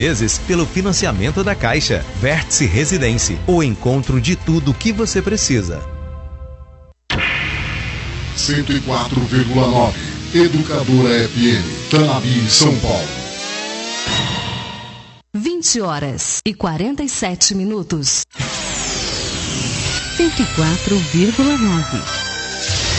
vezes pelo financiamento da Caixa. Vértice Residência, o encontro de tudo que você precisa. 104,9 Educadora FM, Tanabi, São Paulo. 20h47. 104,9.